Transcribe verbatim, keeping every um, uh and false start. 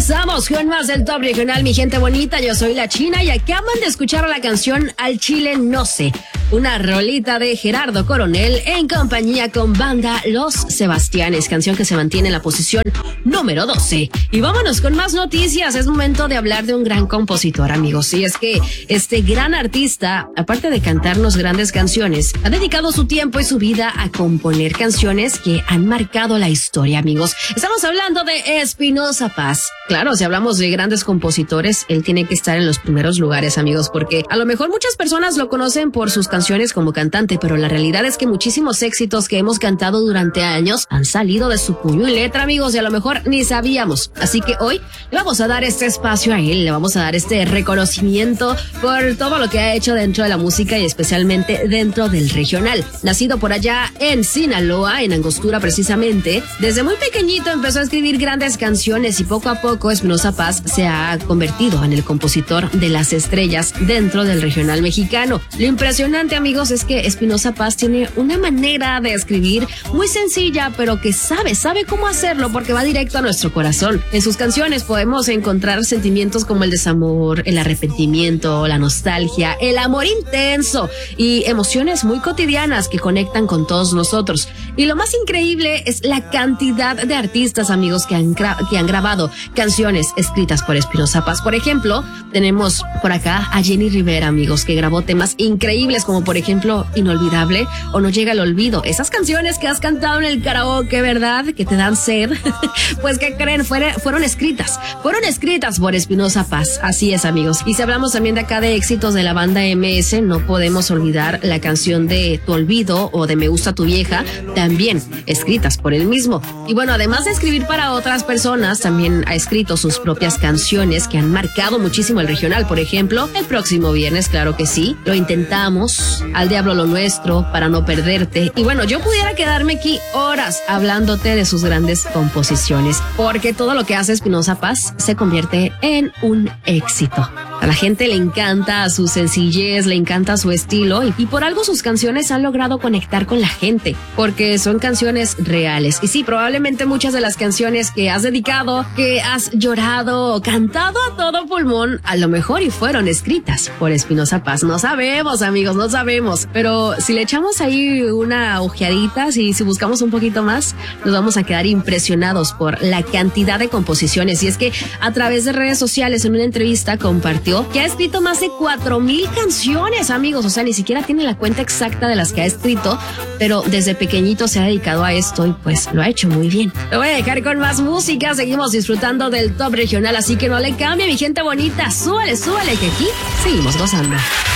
Regresamos con más del Top Regional, mi gente bonita. Yo soy la China y acaban de escuchar la canción Al Chile No Sé, una rolita de Gerardo Coronel en compañía con banda Los Sebastianes, canción que se mantiene en la posición número doce. Y vámonos con más noticias. Es momento de hablar de un gran compositor, amigos. Y es que este gran artista, aparte de cantarnos grandes canciones, ha dedicado su tiempo y su vida a componer canciones que han marcado la historia, amigos. Estamos hablando de Espinoza Paz. Claro, si hablamos de grandes compositores, él tiene que estar en los primeros lugares, amigos, porque a lo mejor muchas personas lo conocen por sus canciones como cantante, pero la realidad es que muchísimos éxitos que hemos cantado durante años han salido de su puño y letra, amigos, y a lo mejor ni sabíamos. Así que hoy le vamos a dar este espacio a él, le vamos a dar este reconocimiento por todo lo que ha hecho dentro de la música y especialmente dentro del regional. Nacido por allá en Sinaloa, en Angostura precisamente, desde muy pequeñito empezó a escribir grandes canciones y poco a poco Espinoza Paz se ha convertido en el compositor de las estrellas dentro del regional mexicano. Lo impresionante, amigos, es que Espinoza Paz tiene una manera de escribir muy sencilla, pero que sabe, sabe cómo hacerlo porque va directo a nuestro corazón. En sus canciones podemos encontrar sentimientos como el desamor, el arrepentimiento, la nostalgia, el amor intenso y emociones muy cotidianas que conectan con todos nosotros. Y lo más increíble es la cantidad de artistas, amigos, que han, gra- que han grabado canciones escritas por Espinoza Paz. Por ejemplo, tenemos por acá a Jenny Rivera, amigos, que grabó temas increíbles como por ejemplo Inolvidable o No Llega el Olvido. Esas canciones que has cantado en el karaoke, ¿verdad? Que te dan sed. Pues ¿qué creen? Fueron, fueron escritas. Fueron escritas por Espinoza Paz. Así es, amigos. Y si hablamos también de acá de éxitos de la banda eme ese, no podemos olvidar la canción de Tu Olvido o de Me Gusta Tu Vieja, también escritas por él mismo. Y bueno, además de escribir para otras personas, también ha escrito sus propias canciones que han marcado muchísimo el regional. Por ejemplo, el próximo viernes, claro que sí, Lo Intentamos, Al Diablo Lo Nuestro, Para No Perderte. Y bueno, yo pudiera quedarme aquí horas hablándote de sus grandes composiciones, porque todo lo que hace Espinoza Paz se convierte en un éxito. A la gente le encanta su sencillez, le encanta su estilo y, y por algo sus canciones han logrado conectar con la gente, porque son canciones reales. Y sí, probablemente muchas de las canciones que has dedicado, que has llorado o cantado a todo pulmón, a lo mejor y fueron escritas por Espinoza Paz. No sabemos, amigos, no sabemos. Pero si le echamos ahí una ojeadita, si, si buscamos un poquito más, nos vamos a quedar impresionados por la cantidad de composiciones. Y es que a través de redes sociales, en una entrevista, compartió que ha escrito más de cuatro mil canciones, amigos. O sea, ni siquiera tiene la cuenta exacta de las que ha escrito, pero desde pequeñito se ha dedicado a esto y pues lo ha hecho muy bien. Lo voy a dejar con más música. Seguimos disfrutando del Top Regional, así que no le cambie, mi gente bonita. Súbale, súbale, que aquí seguimos gozando.